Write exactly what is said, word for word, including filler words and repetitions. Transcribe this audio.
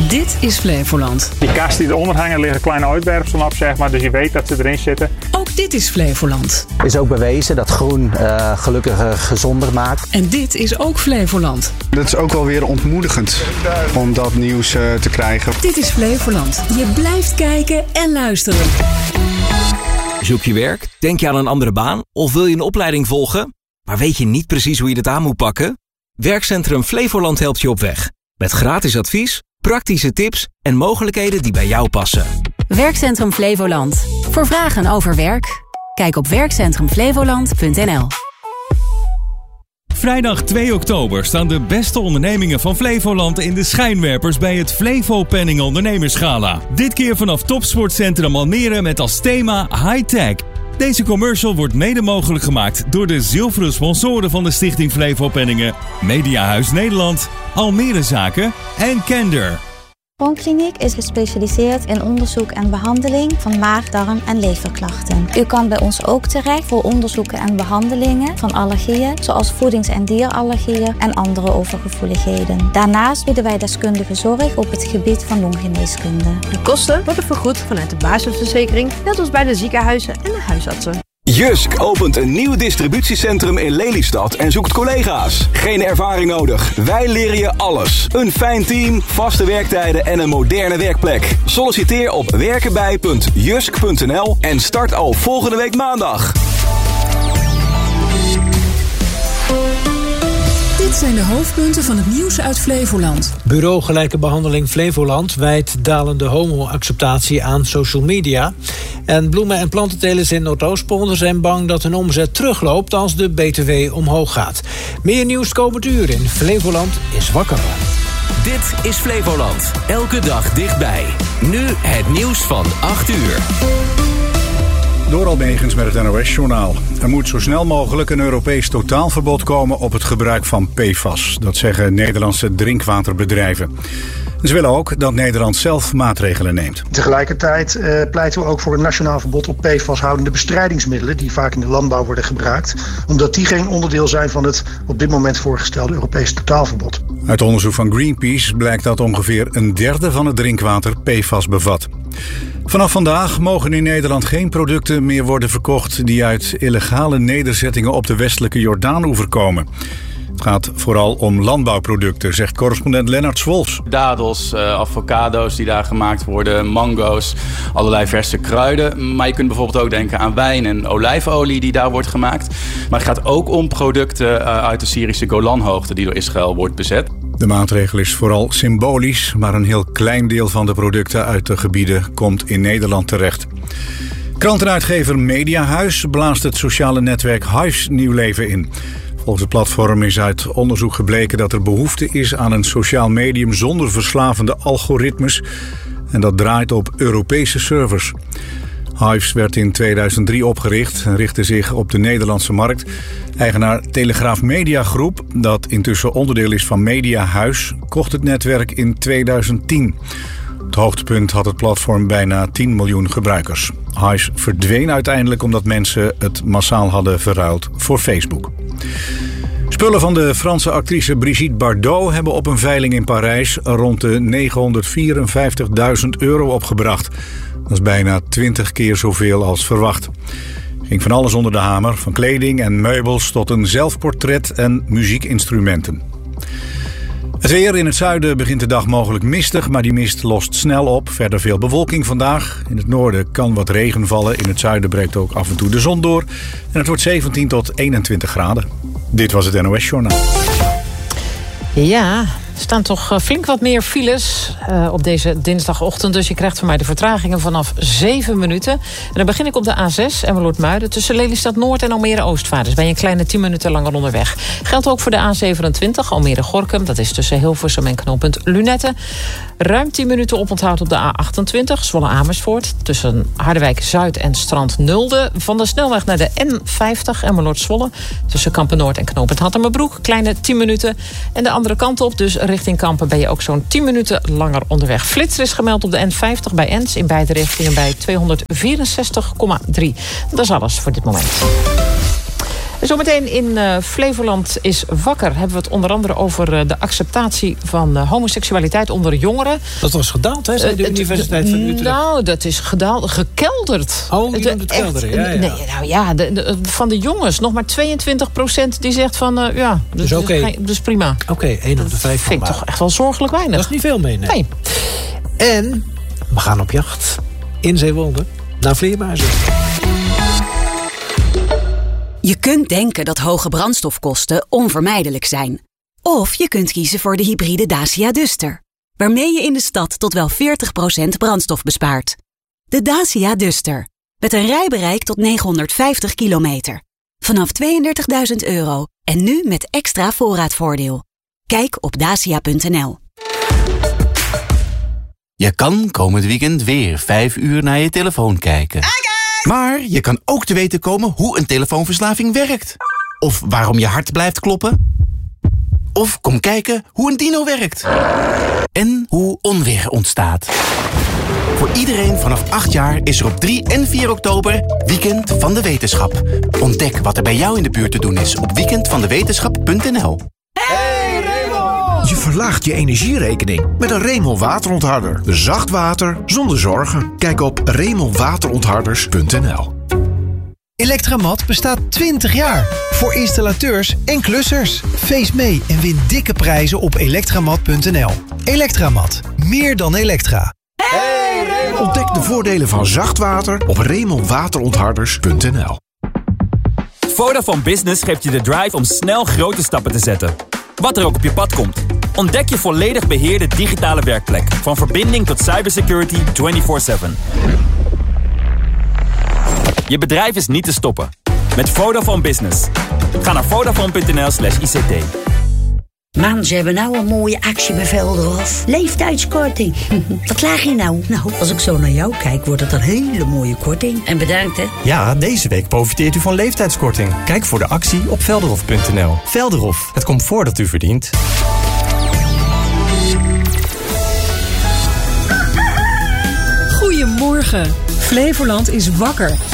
Dit is Flevoland. Die kast die eronder hangen liggen kleine uitwerpselen op, zeg maar. Dus je weet dat ze erin zitten. Ook dit is Flevoland. Is ook bewezen dat groen uh, gelukkiger gezonder maakt. En dit is ook Flevoland. Dat is ook wel weer ontmoedigend om dat nieuws uh, te krijgen. Dit is Flevoland. Je blijft kijken en luisteren. Zoek je werk? Denk je aan een andere baan? Of wil je een opleiding volgen? Maar weet je niet precies hoe je dit aan moet pakken? Werkcentrum Flevoland helpt je op weg. Met gratis advies, praktische tips en mogelijkheden die bij jou passen. Werkcentrum Flevoland. Voor vragen over werk, kijk op werkcentrum flevoland punt n l. Vrijdag twee oktober staan de beste ondernemingen van Flevoland in de schijnwerpers bij het Flevo Penning Ondernemersgala. Dit keer vanaf Topsportcentrum Almere met als thema High Tech. Deze commercial wordt mede mogelijk gemaakt door de zilveren sponsoren van de Stichting Flevo Penningen, Mediahuis Nederland, Almere Zaken en Kender. Poonkliniek is gespecialiseerd in onderzoek en behandeling van maag, darm en leverklachten. U kan bij ons ook terecht voor onderzoeken en behandelingen van allergieën, zoals voedings- en dierallergieën en andere overgevoeligheden. Daarnaast bieden wij deskundige zorg op het gebied van longgeneeskunde. De kosten worden vergoed vanuit de basisverzekering, net als bij de ziekenhuizen en de huisartsen. Jysk opent een nieuw distributiecentrum in Lelystad en zoekt collega's. Geen ervaring nodig. Wij leren je alles. Een fijn team, vaste werktijden en een moderne werkplek. Solliciteer op werkenbij punt jysk punt n l en start al volgende week maandag. Dit zijn de hoofdpunten van het nieuws uit Flevoland. Bureau Gelijke Behandeling Flevoland wijt dalende homo-acceptatie aan social media. En bloemen- en plantentelers in Noordoostpolder zijn bang dat hun omzet terugloopt als de B T W omhoog gaat. Meer nieuws komend uur in Flevoland is wakker. Dit is Flevoland. Elke dag dichtbij. Nu het nieuws van acht uur. Door Almegens met het N O S-journaal. Er moet zo snel mogelijk een Europees totaalverbod komen op het gebruik van P F A S. Dat zeggen Nederlandse drinkwaterbedrijven. Ze willen ook dat Nederland zelf maatregelen neemt. Tegelijkertijd uh, pleiten we ook voor een nationaal verbod op P F A S-houdende bestrijdingsmiddelen die vaak in de landbouw worden gebruikt, omdat die geen onderdeel zijn van het op dit moment voorgestelde Europese totaalverbod. Uit onderzoek van Greenpeace blijkt dat ongeveer een derde van het drinkwater P F A S bevat. Vanaf vandaag mogen in Nederland geen producten meer worden verkocht die uit illegale nederzettingen op de westelijke Jordaanoever komen. Het gaat vooral om landbouwproducten, zegt correspondent Lennart Swolfs. Dadels, uh, avocado's die daar gemaakt worden, mango's, allerlei verse kruiden. Maar je kunt bijvoorbeeld ook denken aan wijn en olijfolie die daar wordt gemaakt. Maar het gaat ook om producten uh, uit de Syrische Golanhoogte die door Israël wordt bezet. De maatregel is vooral symbolisch, maar een heel klein deel van de producten uit de gebieden komt in Nederland terecht. Krantenuitgever Mediahuis blaast het sociale netwerk Hives nieuw leven in. Volgens het platform is uit onderzoek gebleken dat er behoefte is aan een sociaal medium zonder verslavende algoritmes. En dat draait op Europese servers. Hives werd in tweeduizend drie opgericht en richtte zich op de Nederlandse markt. Eigenaar Telegraaf Media Groep, dat intussen onderdeel is van Mediahuis, kocht het netwerk in tweeduizend tien. Op het hoogtepunt had het platform bijna tien miljoen gebruikers. Hives verdween uiteindelijk omdat mensen het massaal hadden verruild voor Facebook. Spullen van de Franse actrice Brigitte Bardot hebben op een veiling in Parijs rond de negenhonderdvierenvijftigduizend euro opgebracht. Dat is bijna twintig keer zoveel als verwacht. Ging van alles onder de hamer, van kleding en meubels tot een zelfportret en muziekinstrumenten. Het weer in het zuiden begint de dag mogelijk mistig, maar die mist lost snel op. Verder veel bewolking vandaag. In het noorden kan wat regen vallen. In het zuiden breekt ook af en toe de zon door. En het wordt zeventien tot eenentwintig graden. Dit was het N O S-journaal. Ja, er staan toch flink wat meer files uh, op deze dinsdagochtend. Dus je krijgt van mij de vertragingen vanaf zeven minuten. En dan begin ik op de A zes, Emmeloord-Muiden, tussen Lelystad Noord en Almere-Oostvaart. Dus ben je een kleine tien minuten langer onderweg. Geldt ook voor de A zevenentwintig, Almere-Gorkum. Dat is tussen Hilversum en knooppunt Lunette. Ruim tien minuten oponthoud op de A achtentwintig, Zwolle-Amersfoort. Tussen Harderwijk-Zuid en Strand Nulde. Van de snelweg naar de N vijftig, Emmeloord-Zwolle. Tussen Kampen-Noord en knooppunt Hattemerbroek. Kleine tien minuten. En de andere kant op, dus richting Kampen, ben je ook zo'n tien minuten langer onderweg. Flitser is gemeld op de N vijftig bij Ens. In beide richtingen bij tweehonderdvierenzestig komma drie. Dat is alles voor dit moment. Zometeen in uh, Flevoland is wakker. Hebben we het onder andere over uh, de acceptatie van uh, homoseksualiteit onder jongeren. Dat was gedaald, hè? Zei de uh, Universiteit van Utrecht. Nou, dat is gedaald, gekelderd. Oh, die het kelderen, ja, ja. Nee, nou ja, de, de, van de jongens nog maar tweeëntwintig procent die zegt van, uh, ja, dus, dus, okay. dus, dus prima. Oké, okay, één op de vijf. Dat vind ik toch echt wel zorgelijk weinig. Dat is niet veel mee, nee. nee. En we gaan op jacht in Zeewolde naar vleermuizen. Je kunt denken dat hoge brandstofkosten onvermijdelijk zijn. Of je kunt kiezen voor de hybride Dacia Duster, waarmee je in de stad tot wel veertig procent brandstof bespaart. De Dacia Duster, met een rijbereik tot negenhonderdvijftig kilometer. Vanaf tweeëndertigduizend euro en nu met extra voorraadvoordeel. Kijk op dacia punt n l. Je kan komend weekend weer vijf uur naar je telefoon kijken. Maar je kan ook te weten komen hoe een telefoonverslaving werkt. Of waarom je hart blijft kloppen. Of kom kijken hoe een dino werkt. En hoe onweer ontstaat. Voor iedereen vanaf acht jaar is er op drie en vier oktober Weekend van de Wetenschap. Ontdek wat er bij jou in de buurt te doen is op weekend van de wetenschap punt n l. Je verlaagt je energierekening met een Remel waterontharder. Zacht water zonder zorgen. Kijk op remel waterontharders punt n l. Electramat bestaat twintig jaar. Voor installateurs en klussers. Feest mee en win dikke prijzen op elektramat punt n l. Electramat. Meer dan elektra. Hey Remel! Ontdek de voordelen van zacht water op remel waterontharders punt n l. Vodafone Business geeft je de drive om snel grote stappen te zetten. Wat er ook op je pad komt. Ontdek je volledig beheerde digitale werkplek. Van verbinding tot cybersecurity vierentwintig zeven. Je bedrijf is niet te stoppen. Met Vodafone Business. Ga naar vodafone punt n l slash i c t. Man, ze hebben nou een mooie actie bij Velderhof. Leeftijdskorting. Wat klaag je nou? Nou, als ik zo naar jou kijk, wordt het een hele mooie korting. En bedankt, hè? Ja, deze week profiteert u van leeftijdskorting. Kijk voor de actie op velderhof punt n l. Velderhof, het comfort dat u verdient. Goedemorgen. Flevoland is wakker.